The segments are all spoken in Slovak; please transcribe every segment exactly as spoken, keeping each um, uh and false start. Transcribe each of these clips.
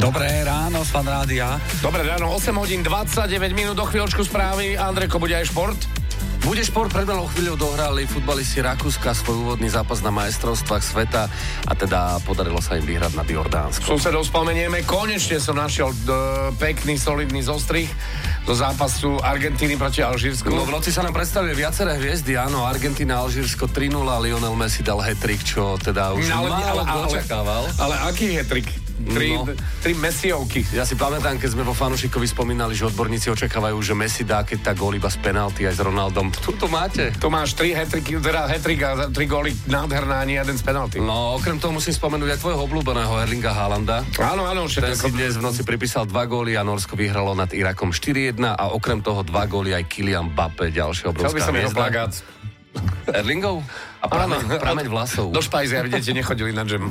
Dobré ráno z Fan Rádia. Dobré ráno, osem hodín dvadsaťdeväť minút, do chvíľočku správy. Andrejko, bude aj šport? Bude šport, pred malou chvíľou dohrali futbalisti Rakúska svoj úvodný zápas na majstrovstvách sveta a teda podarilo sa im vyhrať nad Jordánskom. Susedov spomenieme, konečne som našiel d- pekný, solidný zostrih do zápasu Argentíny proti Alžírsku. No v noci sa nám predstavuje viaceré hviezdy, áno, Argentína, Alžírsko tri nula, Lionel Messi dal hat-trick, čo teda už ale, málo ale, ale, očakával. Ale aký hat-trick? Tri, No. tri Messiovky. Ja si pamätám, keď sme vo fanúšikovi spomínali, že odborníci očakávajú, že Messi dá, keď tá gól iba z penalty aj s Ronaldom. Tu to máte. Tu máš tri hat-tricky, teda hat-trick a tri góly nádherná, ani jeden z penalty. No, okrem toho musím spomenúť aj tvojho obľúbeného Erlinga Haalanda. Áno, áno, Ten si dnes v noci pripísal dva góly a Norsko vyhralo nad Irakom štyri jedna a okrem toho dva góly aj Kylian Mbappé, ďalšia obrovská Chcel by som jeho hviezda. plagát. Erlingov? A prameň, prameň vlasov. Do špajzy, a vidíte, nechodili na džem.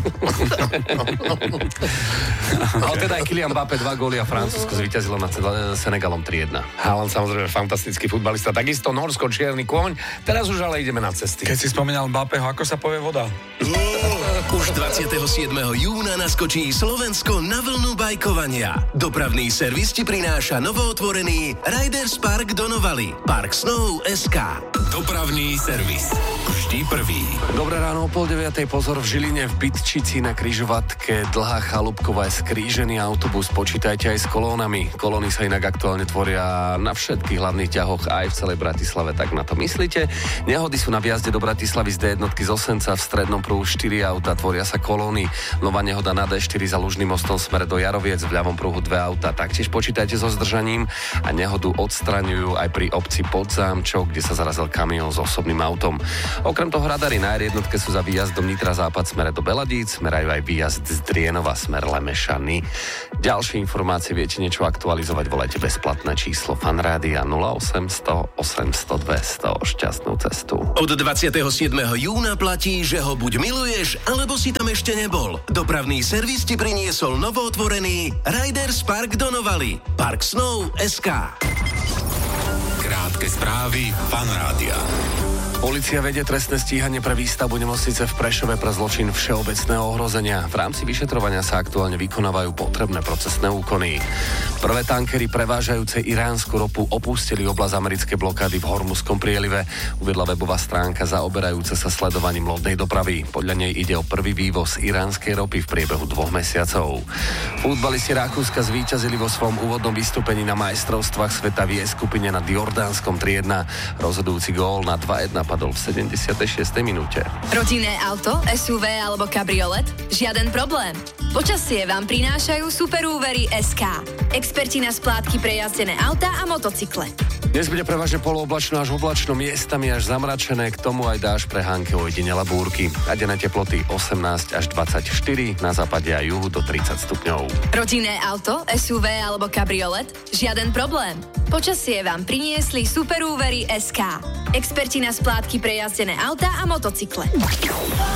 Ale teda aj Kylian Mbappé dva góly a Francúzsko zvíťazilo nad Senegalom tri jedna. Haaland samozrejme fantastický futbalista, takisto Norsko, čierny kôň. Teraz už ale ideme na cesty. Keď si spomínal Mbappého, ako sa povie voda? Už dvadsiateho siedmeho júna naskočí Slovensko na vlnu bajkovania. Dopravný servis ti prináša novootvorený Riders Park do Novaly. Park Snow bodka es ká. Dopravný servis. Vždy prvý. Dobré ráno, o pol deviatej, pozor, v Žiline v Bytčici na križovatke Dlhá Chalúbková je skrížený autobus, počítajte aj s kolónami. Kolóny sa inak aktuálne tvoria na všetkých hlavných ťahoch aj v celej Bratislave, tak na to myslíte. Nehody sú na vjazde do Bratislavy z dé jednotky z Osenca, v strednom pruhu štyri auta, tvoria sa kolóny. Nová nehoda na dé štyri za Lužným mostom smere do Jaroviec, v ľavom pruhu dve auta, taktiež počítajte so zdržaním a nehodu odstraňujú aj pri obci Podzámčok, kde sa zarazil kamión s osobným autom. Okrem toho radary na er jednotke sú za výjazdom Nitra západ smere do Beladíc, smerajú aj výjazd z Drienova smer Lemešany. Ďalšie informácie viete niečo aktualizovať, volajte bezplatné číslo Fan Rádia nula osem nula nula osem nula nula dvesto. Šťastnú cestu. Od dvadsiateho siedmeho júna platí, že ho buď miluješ, alebo si tam ešte nebol. Dopravný servis ti priniesol novootvorený Riders Park do Novaly. Park Snow bodka es ká. Krátke správy Fan Rádia. Polícia vedie trestné stíhanie pre výstavbu nemocnice v Prešove pre zločin všeobecného ohrozenia. V rámci vyšetrovania sa aktuálne vykonávajú potrebné procesné úkony. Prvé tankery prevážajúce iránsku ropu opustili oblasť americkej blokády v Hormuzskom prielive, uviedla webová stránka zaoberajúca sa sledovaním lodnej dopravy. Podľa nej ide o prvý vývoz iránskej ropy v priebehu dvoch mesiacov. Futbalisti Rakúska zvíťazili vo svojom úvodnom vystúpení na majstrovstvách sveta v jej skupine nad Jordánskom tri jedna. Rozhodujúci gól na dva jedna padol v sedemdesiatej šiestej minúte. Rodinné auto, es ú vé alebo kabriolet? Žiaden problém. Počasie vám prinášajú superúvery bodka es ká. Experti na splátky pre jazdené autá a motocykle. Dnes bude prevažne polooblačno až oblačno, miestami až zamračené, k tomu aj dáž pre Hánke ojedinele búrky. A denné teploty osemnásť až dvadsaťštyri, na západe a juhu do tridsať stupňov. Rodinné auto, es ú vé alebo kabriolet? Žiaden problém. Počasie vám priniesli superúvery bodka es ká. Experti na splátky pre jazdené autá a motocykle.